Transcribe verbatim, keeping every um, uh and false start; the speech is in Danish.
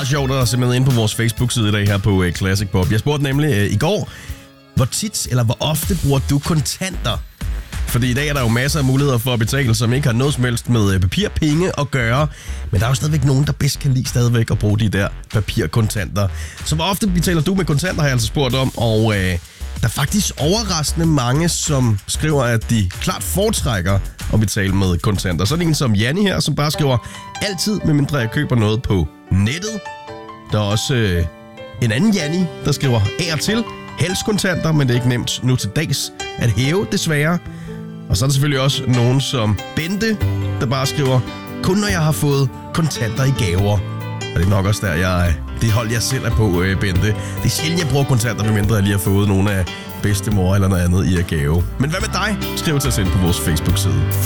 sjovt at se med ind på vores Facebook-side i dag her på Classic Pop. Jeg spurgte nemlig øh, i går, hvor tit eller hvor ofte bruger du kontanter? Fordi i dag er der jo masser af muligheder for at betale, som ikke har noget som helst med papirpenge at gøre. Men der er jo stadigvæk nogen, der bedst kan lide stadigvæk at bruge de der papirkontanter. Så hvor ofte betaler du med kontanter, har jeg altså spurgt om. Og øh, der er faktisk overraskende mange, som skriver, at de klart foretrækker at betale med kontanter. Så er det en som Janni her, som bare skriver, altid medmindre jeg køber noget på nettet. Der er også øh, en anden Janni, der skriver af og til, helst kontanter, men det er ikke nemt nu til dags at hæve, desværre. Og så er der selvfølgelig også nogen som Bente, der bare skriver, kun når jeg har fået kontanter i gaver. Og det er nok også der, jeg, det hold jeg selv er på, Bente. Det er sjældent, jeg bruger kontanter, medmindre jeg lige har fået nogle af bedstemor eller noget andet i at gave. Men hvad med dig? Skriv til os ind på vores Facebook-side.